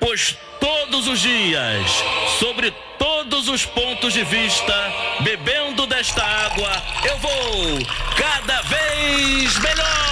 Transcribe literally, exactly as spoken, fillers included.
pois todos os dias, sobre todos os pontos de vista, bebendo desta água, eu vou cada vez melhor.